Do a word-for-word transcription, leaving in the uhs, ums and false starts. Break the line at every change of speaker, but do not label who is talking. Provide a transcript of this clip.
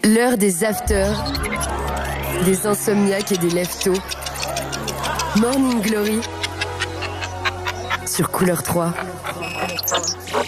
L'heure des afters, des insomniaques et des leftos. Morning Glory sur Couleur trois.